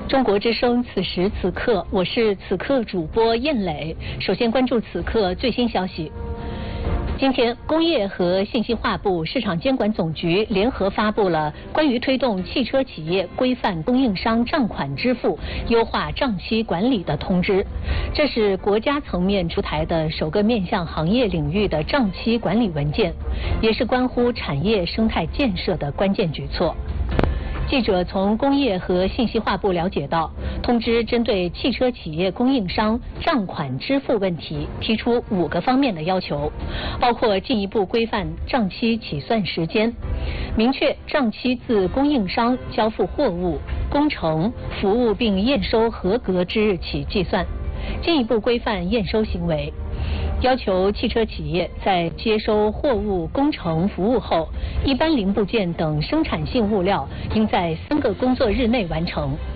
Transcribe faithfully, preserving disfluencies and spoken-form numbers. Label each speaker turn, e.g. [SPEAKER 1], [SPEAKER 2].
[SPEAKER 1] 中国之声，此时此刻，我是此刻主播燕磊。首先关注此刻最新消息。今天，工业和信息化部、市场监管总局联合发布了关于推动汽车企业规范供应商账款支付、优化账期管理的通知。这是国家层面出台的首个面向行业领域的账期管理文件，也是关乎产业生态建设的关键举措。记者从工业和信息化部了解到，通知针对汽车企业供应商账款支付问题提出五个方面的要求，包括进一步规范账期起算时间，明确账期自供应商交付货物、工程、服务并验收合格之日起计算，进一步规范验收行为。要求汽车企业在接收货物、工程服务后，一般零部件等生产性物料应在三个工作日内完成。